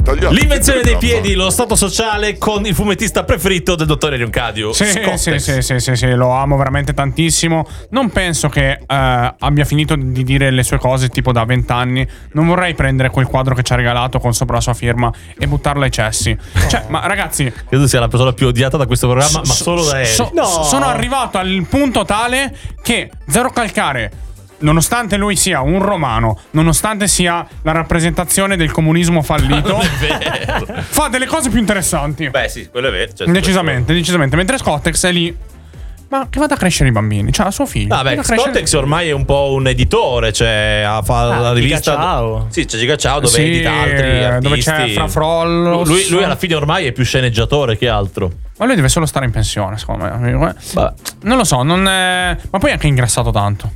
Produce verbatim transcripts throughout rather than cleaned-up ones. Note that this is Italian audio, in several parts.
tagliati. L'invenzione dei piedi, lo stato sociale con il fumettista preferito del dottore Leoncadio. Sì, sì, sì, sì, sì, sì, lo amo veramente tantissimo. Non penso che eh, abbia finito di dire le sue cose tipo da vent'anni. Non vorrei prendere quel quadro che ci ha regalato con sopra la sua firma e buttarlo ai cessi. Cioè, ma ragazzi, credo sia la persona più odiata da questo programma, so, ma solo da Eri. So, no. Sono arrivato al punto tale che Zero Calcare, nonostante lui sia un romano, nonostante sia la rappresentazione del comunismo fallito, Non è vero. fa delle cose più interessanti. Beh, sì, quello è vero. Cioè, Decisamente, decisamente. Mentre Scottex è lì, ma che vada a crescere i bambini, cioè a suo figlio. Vabbè, Vada a crescere- Scottex ormai è un po' un editore, cioè ha fa Ah, la rivista. Giga Ciao. Sì, c'è Giga Ciao dove Sì, edita altri artisti. dove c'è Fra Frollo. Lui, lui alla fine ormai è più sceneggiatore che altro. Ma lui deve solo stare in pensione, secondo me. Vabbè. Non lo so, non è... ma poi è anche ingrassato tanto.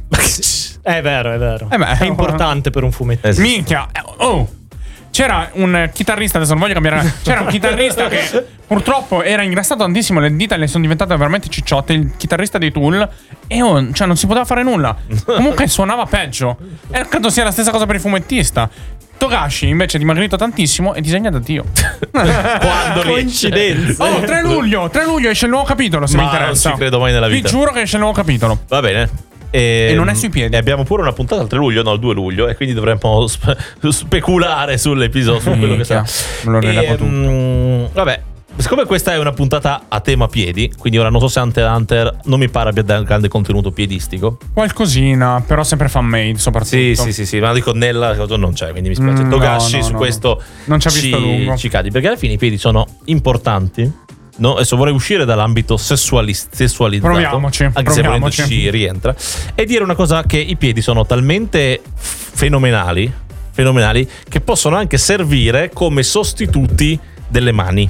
È vero, è vero. Eh beh, è importante per un fumetto. Eh sì. Minchia, oh! C'era un chitarrista, adesso non voglio cambiare. C'era un chitarrista che purtroppo era ingrassato tantissimo, le dita le sono diventate veramente cicciotte. Il chitarrista dei Tool, e oh, cioè non si poteva fare nulla. Comunque suonava peggio. E credo sia la stessa cosa per il fumettista. Togashi invece è dimagrito tantissimo e disegna da Dio. Quando Coincidenza. Oh, tre luglio, tre luglio esce il nuovo capitolo, se Ma mi interessa. non ci credo mai nella vita. Vi giuro che esce il nuovo capitolo. Va bene. E, E non è sui piedi. E abbiamo pure una puntata il tre luglio, no, il due luglio. E quindi dovremmo spe- speculare sull'episodio, su quello che sarà. Minchia, me lo rilevo E, tutto. mm, vabbè, siccome questa è una puntata a tema piedi, quindi ora non so se Hunter x Hunter non mi pare abbia un grande contenuto piedistico. Qualcosina, però sempre fan made soprattutto. Sì, sì, sì, sì, ma dico nella cosa non c'è, quindi mi spiace. Mm, Togashi no, no, su no, questo non ci ha visto lungo. ci cadi, perché alla fine i piedi sono importanti. No, adesso vorrei uscire dall'ambito sessualist- sessualizzato, Proviamoci, anche se volendo proviamoci. ci rientra, e dire una cosa: che i piedi sono talmente fenomenali, fenomenali che possono anche servire come sostituti delle mani.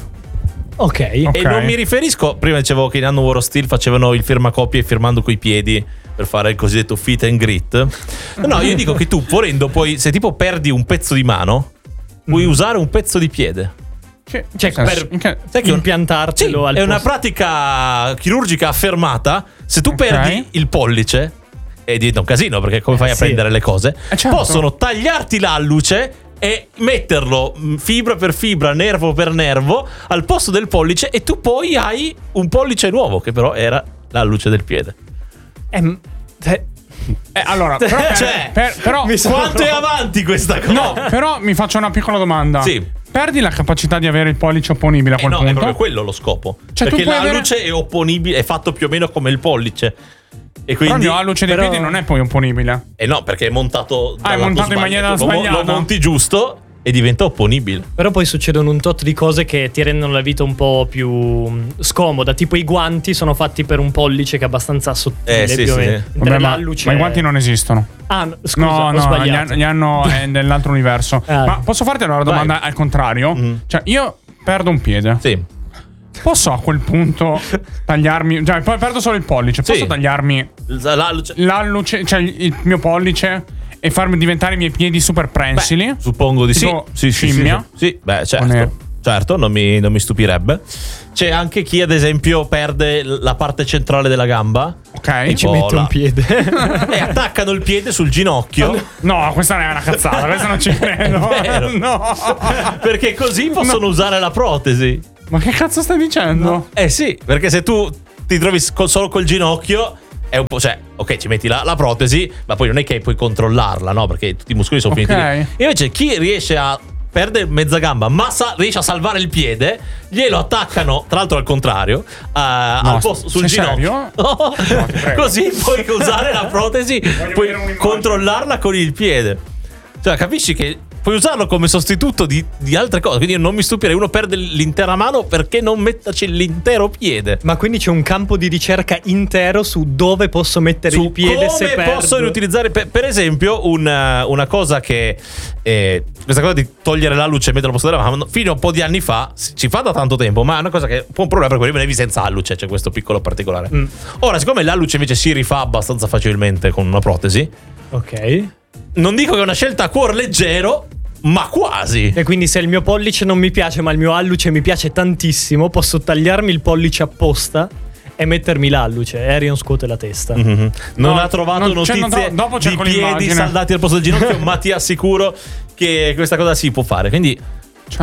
Ok. Ok. E non mi riferisco, prima dicevo che in Anno War of Steel facevano il firmacopie firmando coi piedi per fare il cosiddetto fit and grit. No, io dico che tu volendo poi, se tipo perdi un pezzo di mano, puoi usare un pezzo di piede. Che- Cioè, che senso? per In che- Sai che un- impiantartelo Sì, al è una posto. pratica chirurgica affermata. Se tu Ok. perdi il pollice, e diventa un casino perché come fai Eh, a sì. prendere le cose, Eh, certo. possono tagliarti l'alluce e metterlo mh, fibra per fibra, nervo per nervo al posto del pollice, e tu poi hai un pollice nuovo che però era l'alluce del piede. Ehm, eh, Eh, allora, però, per- Cioè, per- però mi sono- Quanto è avanti questa cosa? no, però mi faccio una piccola domanda. Sì. Perdi la capacità di avere il pollice opponibile a Eh quel no, è punto? proprio quello lo scopo. Cioè, tu perché puoi avere- l'alluce è opponibile, è fatto più o meno come il pollice. E Però il quindi mio alluce dei però- piedi non è poi opponibile. Eh no, perché è montato Ah, è dal lato montato in maniera sbagliato. Lo mo- sbagliata. Lo monti giusto e diventa opponibile. Però poi succedono un tot di cose che ti rendono la vita un po' più mh, scomoda. Tipo i guanti sono fatti per un pollice che è abbastanza sottile, Eh, sì, più o sì, meno. sì. Mentre Vabbè, ma, l'alluce ma i è- guanti non esistono. Ah, no, scusa, No, ho no, gli, sbagliato. han- gli hanno è nell'altro universo. Ah. Ma posso farti allora una domanda Vai. al contrario? Mm. Cioè, io perdo un piede. Sì. Posso a quel punto tagliarmi. Cioè, poi perdo solo il pollice. Posso Sì. tagliarmi L'alluce- l'alluce, cioè il il mio pollice, e farmi diventare i miei piedi super prensili? Beh, suppongo di sì. Tipo Sì, sì, sì, scimmia? sì. Sì, beh, O certo. nero? Certo, non mi, non mi stupirebbe. C'è anche chi, ad esempio, perde l- la parte centrale della gamba. Ok. E ci Oh, mette là. un piede. E attaccano il piede sul ginocchio. No, questa non è una cazzata, questa non ci credo. È vero. No. Perché così possono No. usare la protesi. Ma che cazzo stai dicendo? Eh sì, perché se tu ti trovi co- solo col ginocchio è un po', cioè, ok, ci metti la, la protesi, ma poi non è che puoi controllarla, no? Perché tutti i muscoli sono Ok. finiti lì. Invece chi riesce a perdere mezza gamba, ma sa- riesce a salvare il piede, glielo attaccano, tra l'altro al contrario, a- al posto, sul sei ginocchio. serio? No. ti prego. Così puoi usare la protesi, vedere puoi un'immagine. controllarla con il piede. Cioè, capisci che puoi usarlo come sostituto di, di altre cose. Quindi io non mi stupirei, uno perde l'intera mano, perché non metterci l'intero piede? Ma quindi c'è un campo di ricerca intero su dove posso mettere Su il piede se come perdo. posso riutilizzare, per, per esempio, una, una cosa che eh, questa cosa di togliere la luce e metterla al posto della mano, fino a un po' di anni fa si- ci fa da tanto tempo, ma è una cosa che è un po' un problema, perché rimanevi senza alluce, c'è questo piccolo particolare. Mm. Ora, siccome l'alluce invece si rifà abbastanza facilmente con una protesi, Ok. non dico che è una scelta a cuor leggero, ma quasi. E quindi se il mio pollice non mi piace, ma il mio alluce mi piace tantissimo, posso tagliarmi il pollice apposta e mettermi l'alluce. Arion scuote la testa. Mhm. Non No, ha trovato non- c'è- notizie non- dopo di cerco piedi l'immagine. saldati al posto del ginocchio, ma ti assicuro che questa cosa si può fare. Quindi Cioè,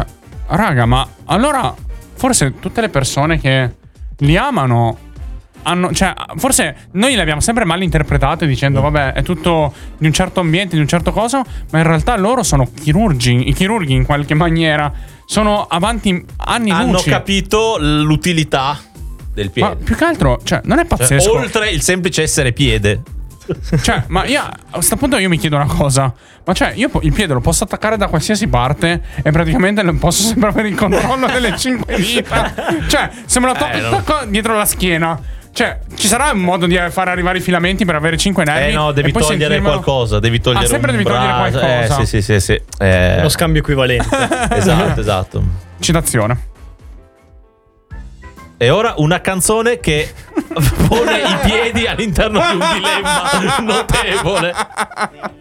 raga, ma allora forse tutte le persone che li amano hanno, cioè, forse noi le abbiamo sempre mal interpretate dicendo vabbè, è tutto di un certo ambiente, di un certo coso, ma in realtà loro sono chirurgi, i chirurghi in qualche maniera, sono avanti anni luce. Hanno capito l'utilità del piede. Ma più che altro, cioè, non è pazzesco. Cioè, oltre il semplice essere piede. Cioè, ma io a questo punto io mi chiedo una cosa. Ma cioè, io po- il piede lo posso attaccare da qualsiasi parte e praticamente lo posso sempre avere il controllo delle cinque dita. Cioè, se me lo tocco Eh, no. tocco dietro la schiena. Cioè, ci sarà un modo di far arrivare i filamenti per avere cinque nervi? Eh no, devi e poi togliere sentirmelo- qualcosa. Devi togliere Ah, sempre un devi togliere braccio. qualcosa. Eh, sì, sì, sì, sì. Eh, Lo scambio equivalente. esatto, esatto. Citazione. E ora una canzone che pone i piedi all'interno di un dilemma notevole.